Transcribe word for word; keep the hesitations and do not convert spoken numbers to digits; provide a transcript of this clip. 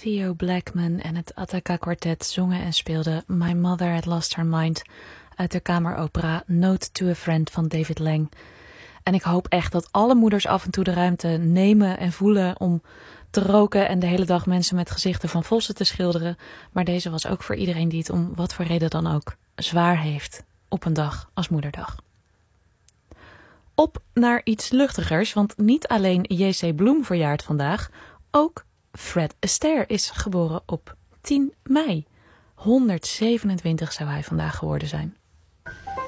Theo Blackman en het Attaka Quartet zongen en speelden My Mother Had Lost Her Mind uit de kameropera Note to a Friend van David Lang. En ik hoop echt dat alle moeders af en toe de ruimte nemen en voelen om te roken en de hele dag mensen met gezichten van vossen te schilderen. Maar deze was ook voor iedereen die het om wat voor reden dan ook zwaar heeft op een dag als Moederdag. Op naar iets luchtigers, want niet alleen J C Bloem verjaart vandaag, ook Fred Astaire is geboren op tien mei. honderdzevenentwintig zou hij vandaag geworden zijn.